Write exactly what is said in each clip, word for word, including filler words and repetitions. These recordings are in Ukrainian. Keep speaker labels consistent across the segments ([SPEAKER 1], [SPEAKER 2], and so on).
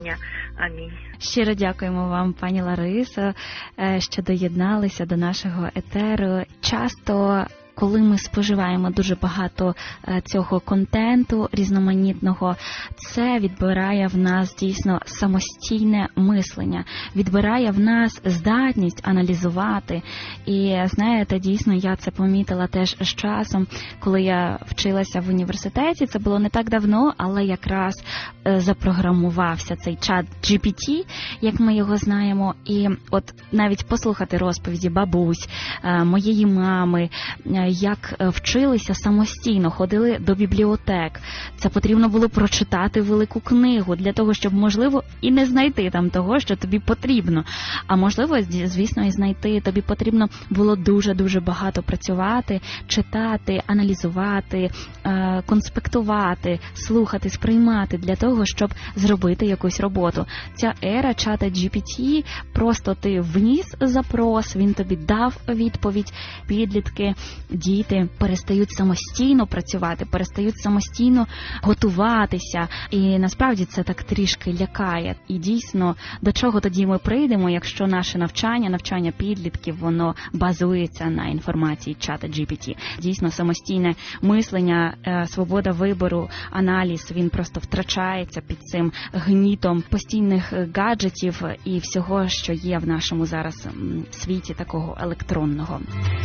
[SPEAKER 1] Амінь.
[SPEAKER 2] Щиро дякуємо вам, пані Ларисо, що доєдналися до нашого етеру. Часто, коли ми споживаємо дуже багато цього контенту різноманітного, це відбирає в нас дійсно самостійне мислення, відбирає в нас здатність аналізувати. І знаєте, дійсно, я це помітила теж з часом, коли я вчилася в університеті, це було не так давно, але якраз запрограмувався цей чат джі пі ті, як ми його знаємо, і от навіть послухати розповіді бабусь, моєї мами, як вчилися самостійно, ходили до бібліотек. Це потрібно було прочитати велику книгу для того, щоб, можливо, і не знайти там того, що тобі потрібно. А можливо, звісно, і знайти. Тобі потрібно було дуже-дуже багато працювати, читати, аналізувати, конспектувати, слухати, сприймати для того, щоб зробити якусь роботу. Ця ера чата джі пі ті, просто ти вніс запрос, він тобі дав відповідь, підлітки, діти перестають самостійно працювати, перестають самостійно готуватися. І насправді це так трішки лякає. І дійсно, до чого тоді ми прийдемо, якщо наше навчання, навчання підлітків, воно базується на інформації чата джі пі ті. Дійсно, самостійне мислення, свобода вибору, аналіз, він просто втрачається під цим гнітом постійних гаджетів і всього, що є в нашому зараз світі такого електронного.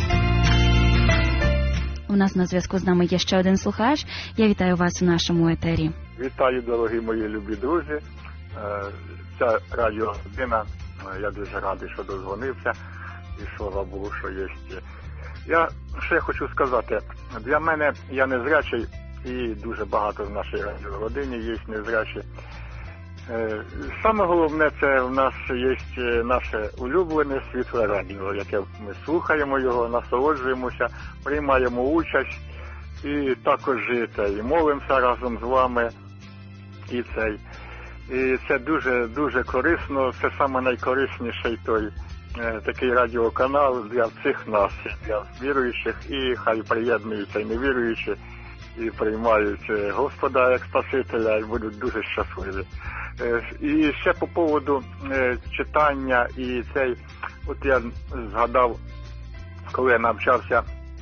[SPEAKER 2] У нас на зв'язку з нами є ще один слухач. Я вітаю вас у нашому етері.
[SPEAKER 3] Вітаю, дорогі мої любі друзі. Ця радіогодина, я дуже радий, що дозвонився. І слава Богу, що є. Я ще хочу сказати, для мене, я незрячий, і дуже багато в нашій радіородині є незрячі. Саме головне, це в нас є наше улюблене світле радіо, яке ми слухаємо його, насолоджуємося, приймаємо участь і також це, і молимося разом з вами. І цей. І це дуже, дуже корисно, це саме найкорисніший той такий радіоканал для всіх нас, для віруючих, і хай приєднуються і невіруючі, і приймають Господа як Спасителя, і будуть дуже щасливі. І ще по поводу читання і цей, от я згадав, коли я навчався,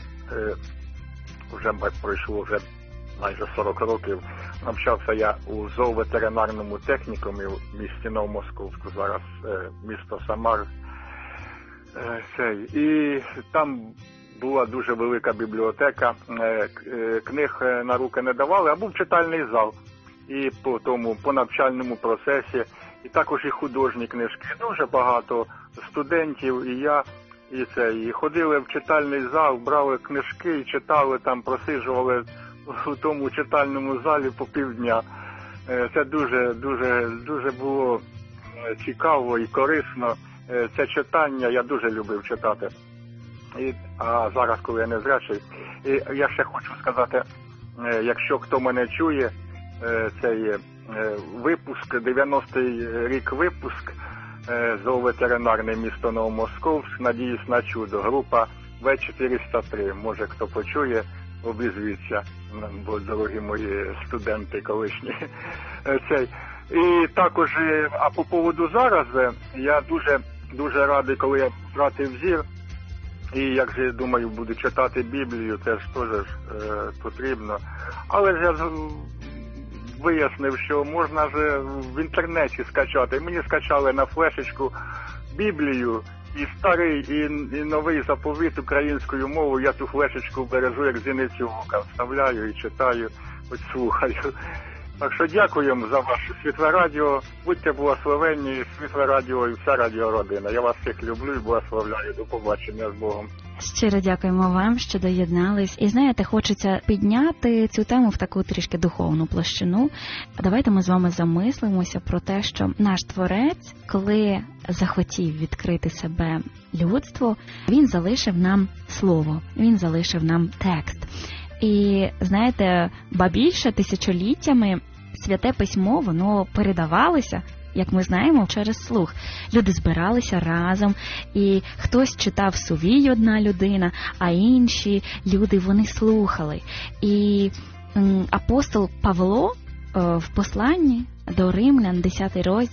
[SPEAKER 3] вже пройшло вже майже сорок років, навчався я у зооветеринарному технікумі в місті Новомосковську, зараз місто Самар. І там була дуже велика бібліотека, книг на руки не давали, а був читальний зал. І по тому, по навчальному процесі, і також і художні книжки. Дуже багато студентів, і я, і це, і ходили в читальний зал, брали книжки і читали там, просиджували у тому читальному залі по півдня. Це дуже, дуже, дуже було цікаво і корисно. Це читання, я дуже любив читати. І, а зараз, коли я незрячий, і я ще хочу сказати, якщо хто мене чує, цей випуск, дев'яностий рік випуск, зооветеринарне місто Новомосковськ, надіюсь на чудо, група ве чотириста три, може хто почує, обізвіться, бо дорогі мої студенти колишні. Цей. І також, а по поводу зараз, я дуже, дуже радий, коли я втратив зір, і, як же, думаю, буду читати Біблію, це ж теж е, потрібно. Але ж я вияснив, що можна ж в інтернеті скачати. Мені скачали на флешечку Біблію, і старий, і, і новий заповіт українською мовою. Я ту флешечку бережу, як зіницю ока, вставляю і читаю, ось слухаю. Так що дякуємо за ваше Світле Радіо. Будьте благословенні, Світле Радіо і вся радіородина. Я вас всіх люблю і благословляю. До побачення з Богом.
[SPEAKER 2] Щиро дякуємо вам, що доєднались. І знаєте, хочеться підняти цю тему в таку трішки духовну площину. Давайте ми з вами замислимося про те, що наш Творець, коли захотів відкрити себе людству, він залишив нам слово, він залишив нам текст. І, знаєте, ба більше тисячоліттями Святе Письмо, воно передавалося, як ми знаємо, через слух. Люди збиралися разом, і хтось читав сувій, одна людина, а інші люди, вони слухали. І м, апостол Павло в посланні до Римлян, десятий розділ,